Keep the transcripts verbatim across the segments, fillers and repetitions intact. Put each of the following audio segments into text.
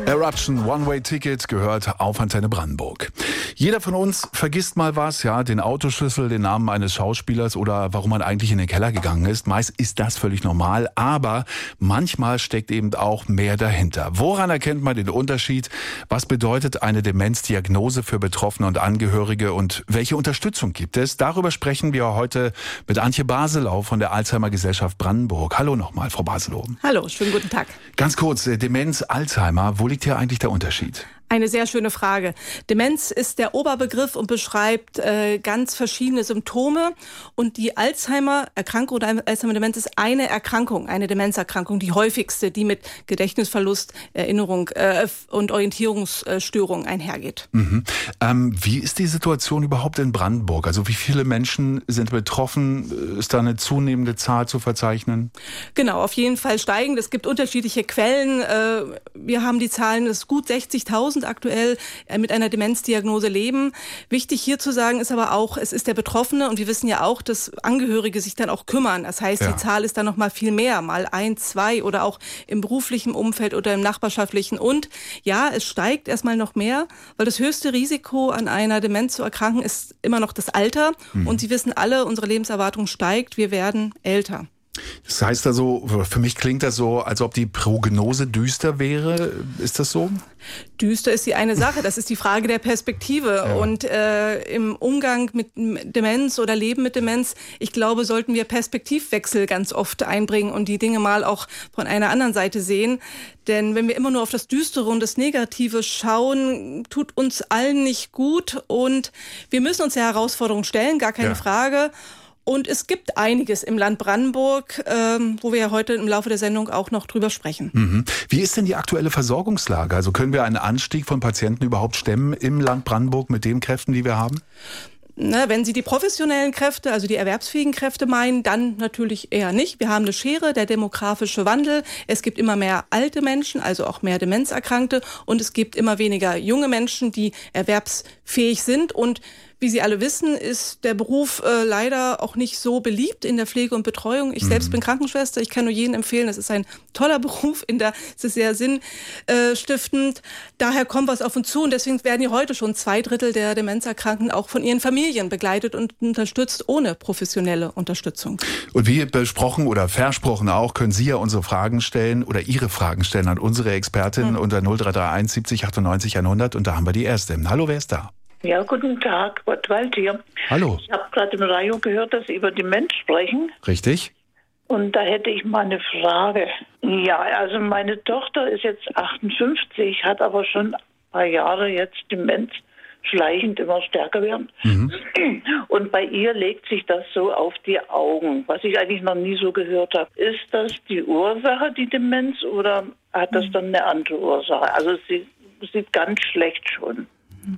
Eruption One-Way-Ticket gehört auf Antenne Brandenburg. Jeder von uns vergisst mal was, ja, den Autoschlüssel, den Namen eines Schauspielers oder warum man eigentlich in den Keller gegangen ist. Meist ist das völlig normal, aber manchmal steckt eben auch mehr dahinter. Woran erkennt man den Unterschied? Was bedeutet eine Demenzdiagnose für Betroffene und Angehörige und welche Unterstützung gibt es? Darüber sprechen wir heute mit Antje Baselow von der Alzheimer Gesellschaft Brandenburg. Hallo nochmal, Frau Baselow. Hallo, schönen guten Tag. Ganz kurz, Demenz, Alzheimer, wo liegt hier eigentlich der Unterschied? Eine sehr schöne Frage. Demenz ist der Oberbegriff und beschreibt äh, ganz verschiedene Symptome. Und die Alzheimer-Erkrankung oder Alzheimer-Demenz ist eine Erkrankung, eine Demenzerkrankung, die häufigste, die mit Gedächtnisverlust, Erinnerung äh, und Orientierungsstörung einhergeht. Mhm. Ähm, wie ist die Situation überhaupt in Brandenburg? Also wie viele Menschen sind betroffen? Ist da eine zunehmende Zahl zu verzeichnen? Genau, auf jeden Fall steigend. Es gibt unterschiedliche Quellen. Äh, wir haben die Zahlen, dass gut sechzigtausend aktuell mit einer Demenzdiagnose leben. Wichtig hier zu sagen ist aber auch, es ist der Betroffene und wir wissen ja auch, dass Angehörige sich dann auch kümmern. Das heißt, ja. Die Zahl ist dann noch mal viel mehr, mal ein, zwei oder auch im beruflichen Umfeld oder im nachbarschaftlichen. Und ja, es steigt erstmal noch mehr, weil das höchste Risiko an einer Demenz zu erkranken ist immer noch das Alter. Mhm. Und Sie wissen alle, unsere Lebenserwartung steigt, wir werden älter. Das heißt also, für mich klingt das so, als ob die Prognose düster wäre. Ist das so? Düster ist die eine Sache, das ist die Frage der Perspektive. Ja. Und äh, im Umgang mit Demenz oder Leben mit Demenz, ich glaube, sollten wir Perspektivwechsel ganz oft einbringen und die Dinge mal auch von einer anderen Seite sehen. Denn wenn wir immer nur auf das Düstere und das Negative schauen, tut uns allen nicht gut. Und wir müssen uns der Herausforderung stellen, gar keine ja. Frage. Und es gibt einiges im Land Brandenburg, ähm, wo wir ja heute im Laufe der Sendung auch noch drüber sprechen. Mhm. Wie ist denn die aktuelle Versorgungslage? Also können wir einen Anstieg von Patienten überhaupt stemmen im Land Brandenburg mit den Kräften, die wir haben? Na, wenn Sie die professionellen Kräfte, also die erwerbsfähigen Kräfte meinen, dann natürlich eher nicht. Wir haben eine Schere, der demografische Wandel. Es gibt immer mehr alte Menschen, also auch mehr Demenzerkrankte. Und es gibt immer weniger junge Menschen, die erwerbsfähig sind. Und wie Sie alle wissen, ist der Beruf äh, leider auch nicht so beliebt in der Pflege und Betreuung. Ich mhm. selbst bin Krankenschwester. Ich kann nur jedem empfehlen, es ist ein toller Beruf. In der, es ist sehr sinnstiftend. Daher kommt was auf uns zu. Und deswegen werden ja heute schon zwei Drittel der Demenzerkrankten auch von ihren Familien begleitet und unterstützt, ohne professionelle Unterstützung. Und wie besprochen oder versprochen auch, können Sie ja unsere Fragen stellen oder Ihre Fragen stellen an unsere Expertin mhm. unter null drei drei eins siebzig achtundneunzig hundert. Und da haben wir die erste. Hallo, wer ist da? Ja, guten Tag, Gottwald hier. Hallo. Ich habe gerade im Radio gehört, dass Sie über Demenz sprechen. Richtig. Und da hätte ich mal eine Frage. Ja, also meine Tochter ist jetzt achtundfünfzig, hat aber schon ein paar Jahre jetzt Demenz, schleichend immer stärker werden. Mhm. Und bei ihr legt sich das so auf die Augen, was ich eigentlich noch nie so gehört habe. Ist das die Ursache, die Demenz, oder hat das dann eine andere Ursache? Also sie sieht ganz schlecht schon.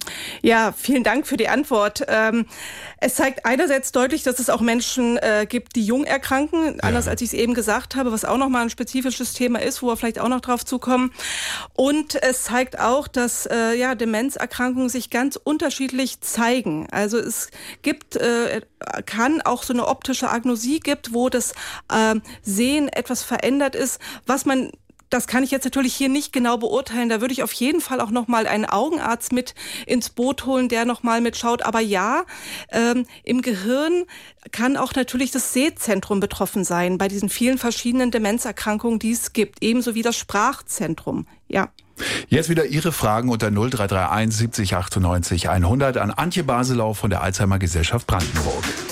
Ja, vielen Dank für die Antwort. Ähm, es zeigt einerseits deutlich, dass es auch Menschen äh, gibt, die jung erkranken, ja. anders als ich es eben gesagt habe, was auch nochmal ein spezifisches Thema ist, wo wir vielleicht auch noch drauf zukommen. Und es zeigt auch, dass äh, ja, Demenzerkrankungen sich ganz unterschiedlich zeigen. Also es gibt, äh, kann auch so eine optische Agnosie gibt, wo das äh, Sehen etwas verändert ist, was man Das kann ich jetzt natürlich hier nicht genau beurteilen. Da würde ich auf jeden Fall auch noch mal einen Augenarzt mit ins Boot holen, der noch mal mitschaut. Aber ja, ähm, im Gehirn kann auch natürlich das Sehzentrum betroffen sein bei diesen vielen verschiedenen Demenzerkrankungen, die es gibt. Ebenso wie das Sprachzentrum. Ja. Jetzt wieder Ihre Fragen unter null drei drei eins siebzig achtundneunzig hundert an Antje Baselow von der Alzheimer Gesellschaft Brandenburg.